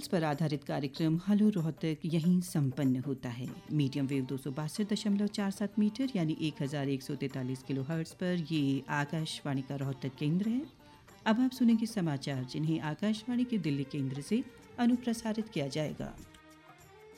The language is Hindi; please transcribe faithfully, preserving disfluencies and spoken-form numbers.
हिट्स पर आधारित कार्यक्रम हेलो रोहतक यहीं संपन्न होता है। मीडियम वेव दो सौ बासठ दशमलव चार सात मीटर यानी एक हज़ार एक सौ तैंतालीस किलो हर्ट्ज पर ये आकाशवाणी का रोहतक केंद्र है। अब आप सुनेंगे समाचार जिन्हें आकाशवाणी के दिल्ली केंद्र से अनुप्रसारित किया जाएगा।